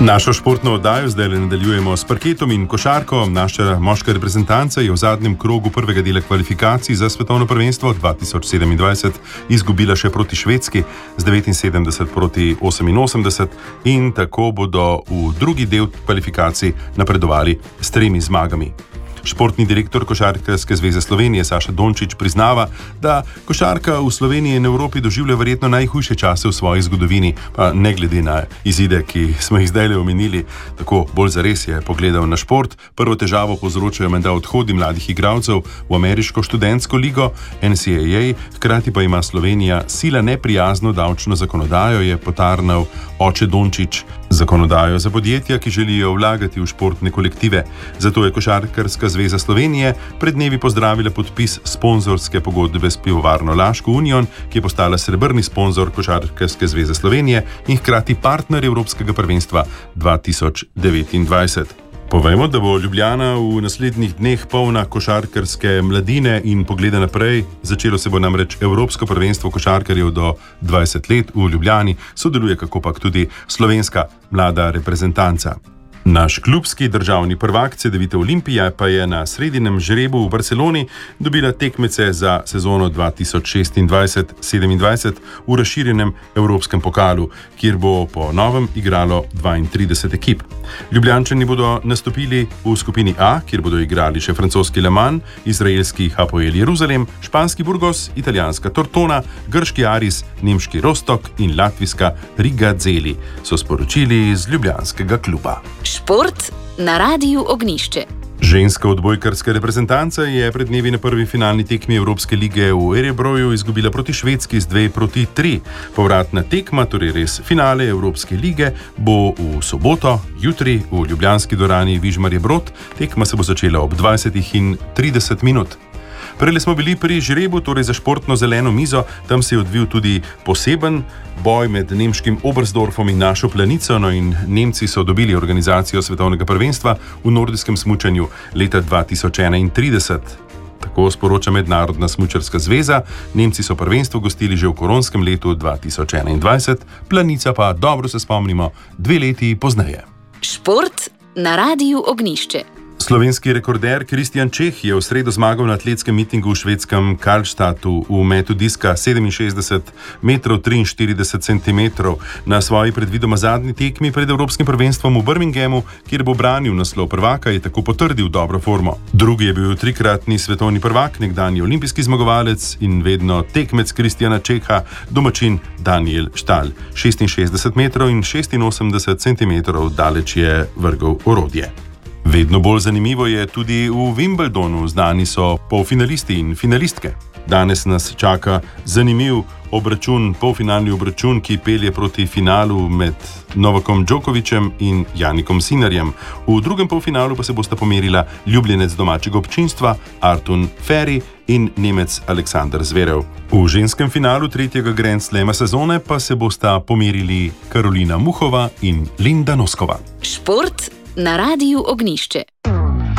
Našo športno oddajo zdaj nadaljujemo s parketom in košarko. Naša moška reprezentanca je v zadnjem krogu prvega dela kvalifikacij za svetovno prvenstvo 2027 izgubila še proti Švedski z 79 proti 88 in tako bodo v drugi del kvalifikacij napredovali s 3 zmagami. Športni direktor Košarkarske zveze Slovenije Saša Dončić priznava, da košarka v Sloveniji in Evropi doživlja verjetno najhujše čase v svoji zgodovini, pa ne glede na izide, ki smo jih zdaj omenili, tako bolj zares je pogledal na šport. Prvo težavo povzročajo menda odhodi mladih igralcev v ameriško študentsko ligo NCAA, hkrati pa ima Slovenija sila neprijazno davčno zakonodajo, je potarnal oče Dončić. Zakonodajo za podjetja, ki želijo vlagati v športne kolektive. Zato je Košarkarska zveza Slovenije pred dnevi pozdravila podpis sponzorske pogodbe s pivovarno Laško Union, ki je postala srebrni sponzor Košarkarske zveze Slovenije in hkrati partner Evropskega prvenstva 2029. Povejmo, da bo Ljubljana v naslednjih dneh polna košarkarske mladine in pogleda naprej. Začelo se bo namreč Evropsko prvenstvo košarkarjev do 20 let v Ljubljani, sodeluje kakopak tudi slovenska mlada reprezentanca. Naš klubski državni prvak Cedevita Olimpija pa je na sredinem žrebu v Barceloni dobila tekmece za sezono 2026-27 v razširjenem Evropskem pokalu, kjer bo po novem igralo 32 ekip. Ljubljančani bodo nastopili v skupini A, kjer bodo igrali še francoski Le Mans, izraelski Hapoel Jeruzalem, španski Burgos, italijanska Tortona, grški Aris, nemški Rostok in latvijska Riga Zeli, so sporočili iz ljubljanskega kluba. Šport na Radiu Ognjišče. Ženska odbojkarska reprezentanca je pred dnevi na prvi finalni tekmi Evropske lige v Erebroju izgubila proti Švedski z 2-3. Povratna tekma, torej res finale Evropske lige, bo v soboto, jutri v ljubljanski dvorani Vižmarje Brod. Tekma se bo začela ob 20:30. Prejle smo bili pri žrebu, torej za športno zeleno mizo. Tam se je odvil tudi poseben boj med nemškim Oberstdorfom in našo Planico, no in Nemci so dobili organizacijo svetovnega prvenstva v nordijskem smučanju leta 2031. Tako sporoča Mednarodna smučarska zveza. Nemci so prvenstvo gostili že v koronskem letu 2021, Planica pa, dobro se spomnimo, 2 leti pozneje. Šport na Radiu Ognjišče. Slovenski rekorder Kristjan Čeh je v sredo zmagal na atletskem mitingu v švedskem Karlstadtu v metu diska 67 metrov 43 centimetrov. Na svoji predvidoma zadnji tekmi pred Evropskim prvenstvom v Birminghamu, kjer bo branil naslov prvaka, je tako potrdil dobro formo. Drugi je bil 3-kratni svetovni prvak, nekdanji olimpijski zmagovalec in vedno tekmec Kristjana Čeha, domačin Daniel Štal. 66 metrov in 86 centimetrov daleč je vrgel orodje. Vedno bolj zanimivo je tudi v Wimbledonu, znani so polfinalisti in finalistke. Danes nas čaka zanimiv polfinalni obračun, ki pelje proti finalu med Novakom Djokovicem in Janikom Sinnerjem. V drugem polfinalu pa se bosta pomerila ljubljenec domačega občinstva Artur Feri in Nemec Aleksander Zverev. V ženskem finalu 3. Grand Slama sezone pa se bosta pomerili Karolina Muchova in Linda Noskova. Šport na Radiu Ognjišče.